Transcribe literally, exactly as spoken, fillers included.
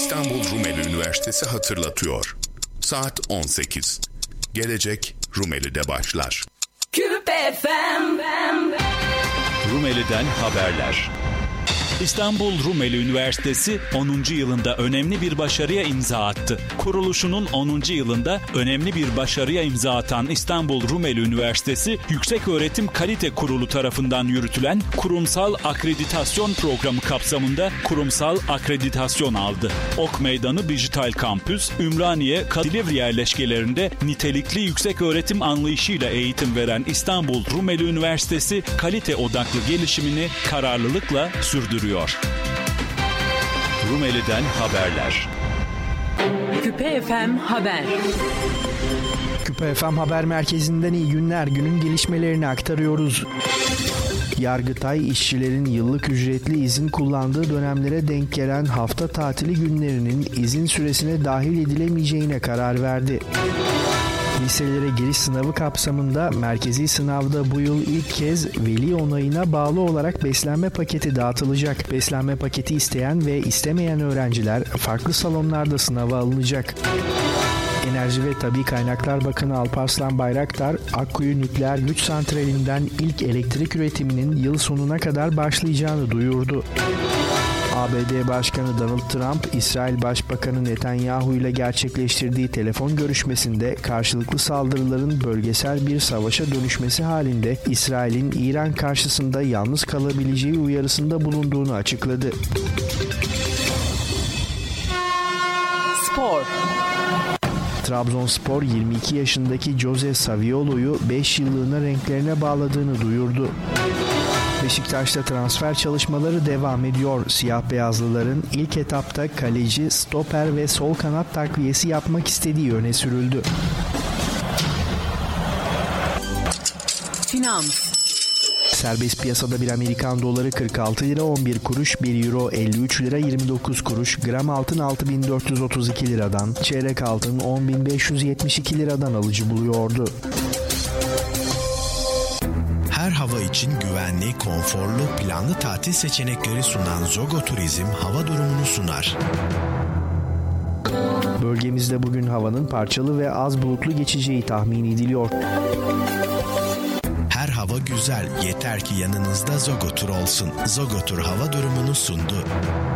İstanbul Rumeli Üniversitesi hatırlatıyor. Saat on sekiz. Gelecek Rumeli'de başlar. Küpe F M. Rumeli'den haberler. İstanbul Rumeli Üniversitesi onuncu yılında önemli bir başarıya imza attı. Kuruluşunun onuncu yılında önemli bir başarıya imza atan İstanbul Rumeli Üniversitesi, Yükseköğretim Kalite Kurulu tarafından yürütülen kurumsal akreditasyon programı kapsamında kurumsal akreditasyon aldı. Ok Meydanı Dijital Kampüs, Ümraniye, Silivri yerleşkelerinde nitelikli yükseköğretim anlayışıyla eğitim veren İstanbul Rumeli Üniversitesi, kalite odaklı gelişimini kararlılıkla sürdürüyor. Rumeli'den haberler. Küpe F M Haber. Küpe F M Haber Merkezi'nden iyi günler. Günün gelişmelerini aktarıyoruz. Yargıtay, işçilerin yıllık ücretli izin kullandığı dönemlere denk gelen hafta tatili günlerinin izin süresine dahil edilemeyeceğine karar verdi. Liselere giriş sınavı kapsamında merkezi sınavda bu yıl ilk kez veli onayına bağlı olarak beslenme paketi dağıtılacak. Beslenme paketi isteyen ve istemeyen öğrenciler farklı salonlarda sınava alınacak. Enerji ve Tabii Kaynaklar Bakanı Alparslan Bayraktar, Akkuyu Nükleer Güç Santrali'nden ilk elektrik üretiminin yıl sonuna kadar başlayacağını duyurdu. A B D Başkanı Donald Trump, İsrail Başbakanı Netanyahu ile gerçekleştirdiği telefon görüşmesinde karşılıklı saldırıların bölgesel bir savaşa dönüşmesi halinde İsrail'in İran karşısında yalnız kalabileceği uyarısında bulunduğunu açıkladı. Spor. Trabzonspor yirmi iki yaşındaki Jose Saviolo'yu beş yıllığına renklerine bağladığını duyurdu. Beşiktaş'ta transfer çalışmaları devam ediyor. Siyah beyazlıların ilk etapta kaleci, stoper ve sol kanat takviyesi yapmak istediği öne sürüldü. Finans. Serbest piyasada bir Amerikan doları kırk altı lira on bir kuruş, bir euro elli üç lira yirmi dokuz kuruş, gram altın altı bin dört yüz otuz iki liradan, çeyrek altın on bin beş yüz yetmiş iki liradan alıcı buluyordu. Her hava için güvenli, konforlu, planlı tatil seçenekleri sunan Zogo Turizm hava durumunu sunar. Bölgemizde bugün havanın parçalı ve az bulutlu geçeceği tahmin ediliyor. Her hava güzel, yeter ki yanınızda Zogo Tur olsun. Zogo Tur hava durumunu sundu.